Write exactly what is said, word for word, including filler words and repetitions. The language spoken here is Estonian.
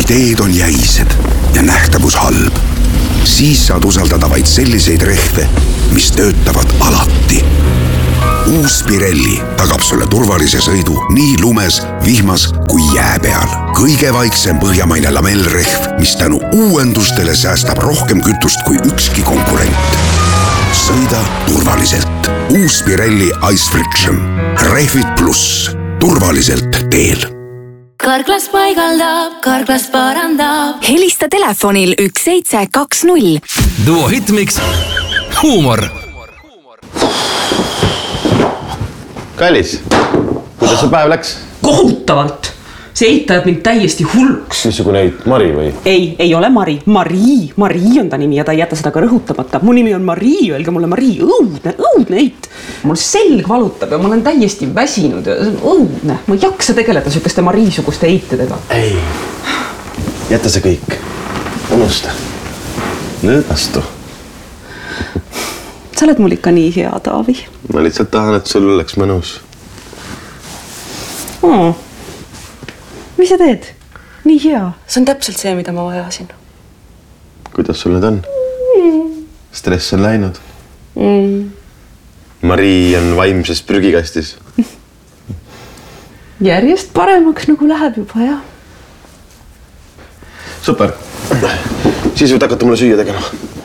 kui teed on jäised ja nähtavus halb, siis saad usaldada vaid selliseid rehve, mis töötavad alati. Uus Pirelli tagab sulle turvalise sõidu nii lumes, vihmas kui jää peal. Kõige vaiksem põhjamaine lamellrehv, mis tänu uuendustele säästab rohkem kütust kui ükski konkurent. Sõida turvaliselt. Uus Pirelli Ice Friction. Rehvid pluss. Turvaliselt teel. Karklas paigaldab, Karklas parandab. Helista telefonil üks seitse kaks null. Duo Hitmix. Huumor. Kallis, kuidas see päev läks? Kohutavalt! See eitajad mind täiesti hulluks. Missugune eit? Mari või? Ei, ei ole Mari. Marii. Marii on ta nimi ja ta ei jäta seda ka rõhutamata. Mu nimi on Marii, öelge mulle Marii. Õudne, õudne eit. Mul selg valutab ja ma olen täiesti väsinud ja see on õudne. Ma ei jaksa tegeleda sükeste Marii-suguste eitedega. Ei, jäta see kõik. Unusta. Lõõnastu. Sa oled mul ikka nii hea, Taavi. Ma lihtsalt tahan, et sul oleks mõnus. Oh. Mis sa teed? Nii hea. See on täpselt see, mida ma vajasin. Kuidas sul nüüd on? Mm. Stress on läinud? Mm. Marii on vaimses prügikastis? Järjest paremaks nagu läheb juba, jah. Super. Siis võid hakata mulle süüa tegema.